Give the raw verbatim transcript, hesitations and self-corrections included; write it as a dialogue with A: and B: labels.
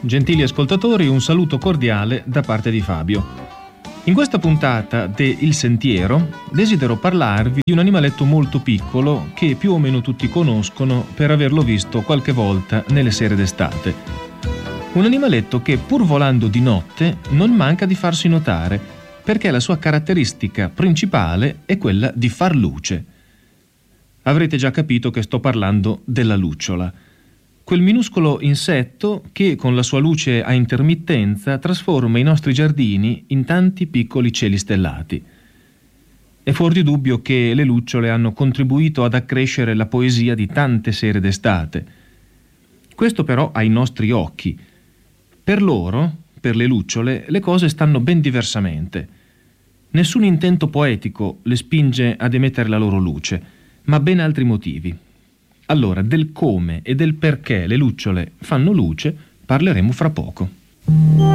A: Gentili ascoltatori, un saluto cordiale da parte di Fabio. In questa puntata de Il Sentiero desidero parlarvi di un animaletto molto piccolo che più o meno tutti conoscono per averlo visto qualche volta nelle sere d'estate. Un animaletto che, pur volando di notte, non manca di farsi notare, perché la sua caratteristica principale è quella di far luce. Avrete già capito che sto parlando della lucciola. Quel minuscolo insetto che con la sua luce a intermittenza trasforma i nostri giardini in tanti piccoli cieli stellati. È fuor di dubbio che le lucciole hanno contribuito ad accrescere la poesia di tante sere d'estate. Questo però ai nostri occhi. Per loro, per le lucciole, le cose stanno ben diversamente. Nessun intento poetico le spinge ad emettere la loro luce, ma ben altri motivi. Allora, del come e del perché le lucciole fanno luce parleremo fra poco.